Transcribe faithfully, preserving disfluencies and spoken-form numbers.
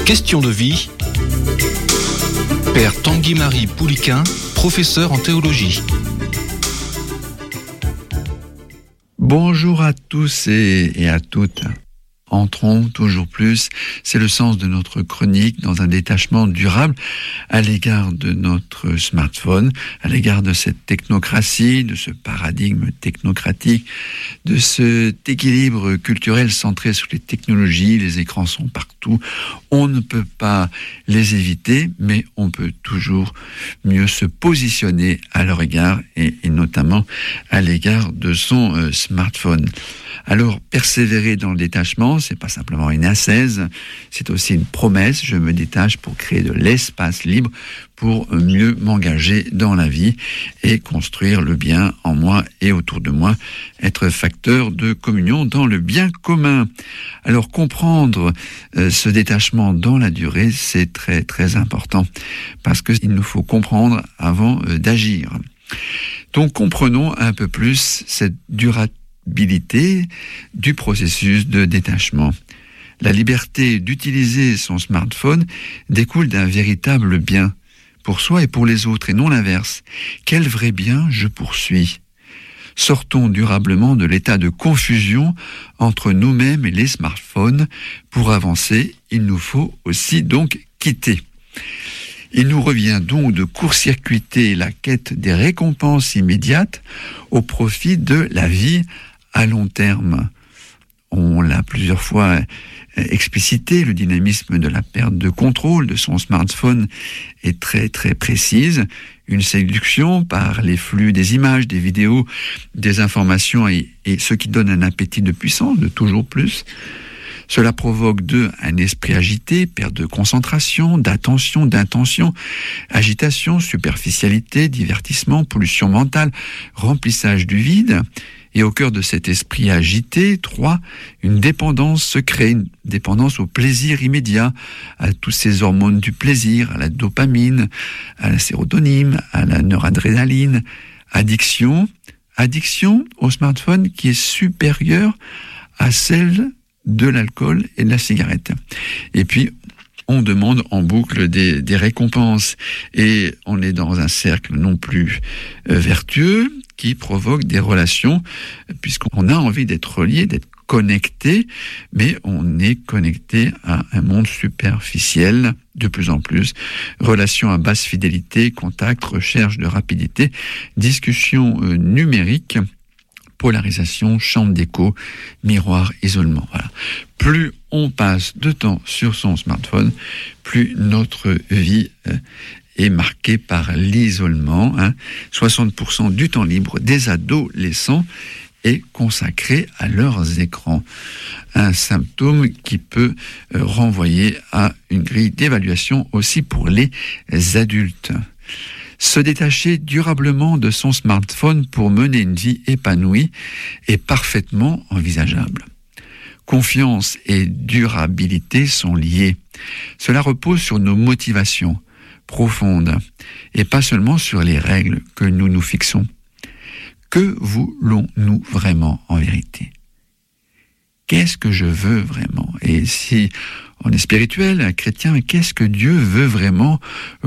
Question de vie. Père Tanguy-Marie Pouliquin, professeur en théologie. Bonjour à tous et, et à toutes. Entrons toujours plus, c'est le sens de notre chronique, dans un détachement durable à l'égard de notre smartphone, à l'égard de cette technocratie, de ce paradigme technocratique, de cet équilibre culturel centré sur les technologies. Les écrans sont partout, on ne peut pas les éviter, mais on peut toujours mieux se positionner à leur égard et, et notamment à l'égard de son euh, smartphone. Alors, persévérer dans le détachement, c'est pas simplement une ascèse, c'est aussi une promesse. Je me détache pour créer de l'espace libre, pour mieux m'engager dans la vie et construire le bien en moi et autour de moi, être facteur de communion dans le bien commun. Alors, comprendre euh, ce détachement dans la durée, c'est très très important, parce qu'il nous faut comprendre avant euh, d'agir. Donc, comprenons un peu plus cette durabilité du processus de détachement. La liberté d'utiliser son smartphone découle d'un véritable bien pour soi et pour les autres, et non l'inverse. Quel vrai bien je poursuis ? Sortons durablement de l'état de confusion entre nous-mêmes et les smartphones. Pour avancer, il nous faut aussi donc quitter. Il nous revient donc de court-circuiter la quête des récompenses immédiates au profit de la vie à long terme. On l'a plusieurs fois explicité, le dynamisme de la perte de contrôle de son smartphone est très très précise. Une séduction par les flux des images, des vidéos, des informations et, et ce qui donne un appétit de puissance, de toujours plus. Cela provoque d'eux un esprit agité, perte de concentration, d'attention, d'intention, agitation, superficialité, divertissement, pollution mentale, remplissage du vide. Et au cœur de cet esprit agité, trois, une dépendance se crée, une dépendance au plaisir immédiat, à tous ces hormones du plaisir, à la dopamine, à la sérotonine, à la noradrénaline. Addiction, addiction au smartphone qui est supérieure à celle de l'alcool et de la cigarette. Et puis, on demande en boucle des, des récompenses. Et on est dans un cercle non plus euh, vertueux, qui provoque des relations, puisqu'on a envie d'être relié, d'être connecté, mais on est connecté à un monde superficiel de plus en plus. Relations à basse fidélité, contact, recherche de rapidité, discussion euh, numérique, polarisation, chambre d'écho, miroir, isolement. Voilà. Plus on passe de temps sur son smartphone, plus notre vie euh, est marquée par l'isolement. Hein. soixante pour cent du temps libre des adolescents est consacré à leurs écrans. Un symptôme qui peut euh, renvoyer à une grille d'évaluation aussi pour les adultes. Se détacher durablement de son smartphone pour mener une vie épanouie est parfaitement envisageable. Confiance et durabilité sont liées. Cela repose sur nos motivations profondes et pas seulement sur les règles que nous nous fixons. Que voulons-nous vraiment en vérité ? Qu'est-ce que je veux vraiment ? Et si on est spirituel, chrétien, qu'est-ce que Dieu veut vraiment pour moi ?